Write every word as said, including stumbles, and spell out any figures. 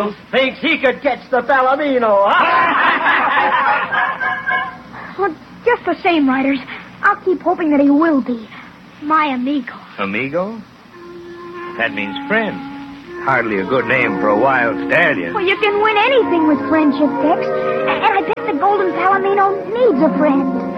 Styles thinks he could catch the Palomino, huh? Well, just the same, Riders, I'll keep hoping that he will be my amigo. Amigo? That means friend. Hardly a good name for a wild stallion. Well, you can win anything with friendship, Tex. And I bet the Golden Palomino needs a friend.